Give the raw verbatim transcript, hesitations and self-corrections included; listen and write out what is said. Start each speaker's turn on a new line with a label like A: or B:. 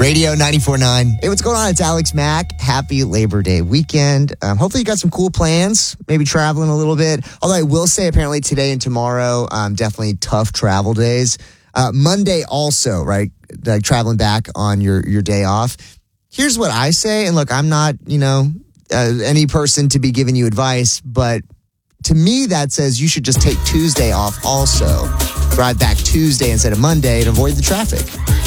A: Radio ninety-four point nine. Hey, what's going on? It's Alex Mack. Happy Labor Day weekend. Um, hopefully you got some cool plans, maybe traveling a little bit. Although I will say apparently today and tomorrow, um, definitely tough travel days. Uh, Monday also, right? Like traveling back on your, your day off. Here's what I say. And look, I'm not, you know, uh, any person to be giving you advice, but to me that says you should just take Tuesday off also. Drive back Tuesday instead of Monday and avoid the traffic.